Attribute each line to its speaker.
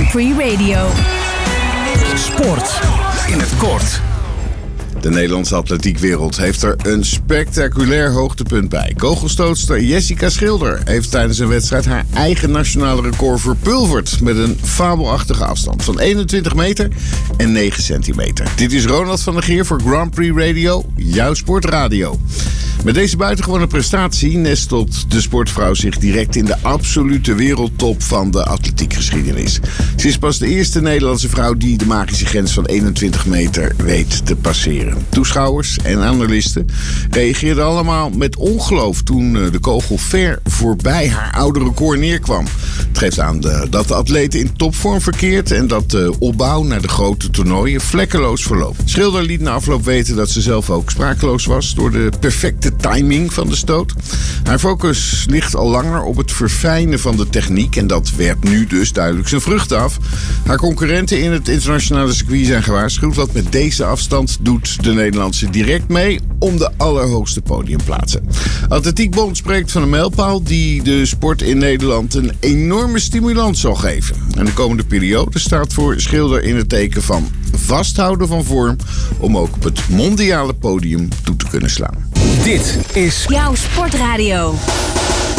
Speaker 1: Prix Radio.
Speaker 2: Sport in het kort.
Speaker 3: De Nederlandse atletiekwereld heeft er een spectaculair hoogtepunt bij. Kogelstootster Jessica Schilder heeft tijdens een wedstrijd haar eigen nationale record verpulverd met een fabelachtige afstand van 21 meter en 9 centimeter. Dit is Ronald van der Geer voor Grand Prix Radio, jouw sportradio. Met deze buitengewone prestatie nestelt de sportvrouw zich direct in de absolute wereldtop van de atletiekgeschiedenis. Ze is pas de eerste Nederlandse vrouw die de magische grens van 21 meter weet te passeren. Toeschouwers en analisten reageerden allemaal met ongeloof toen de kogel ver voorbij haar oude record neerkwam. Het geeft aan dat de atlete in topvorm verkeert en dat de opbouw naar de grote toernooien vlekkeloos verloopt. Schilder liet na afloop weten dat ze zelf ook sprakeloos was door de perfecte timing van de stoot. Haar focus ligt al langer op het verfijnen van de techniek en dat werpt nu dus duidelijk zijn vruchten af. Haar concurrenten in het internationale circuit zijn gewaarschuwd, want met deze afstand doet de Nederlandse direct mee om de allerhoogste podiumplaatsen. Atletiekbond spreekt van een mijlpaal die de sport in Nederland een enorme stimulans zal geven. En de komende periode staat voor Schilder in het teken van vasthouden van vorm om ook op het mondiale podium toe te kunnen slaan.
Speaker 2: Dit is
Speaker 1: Jouw sportradio.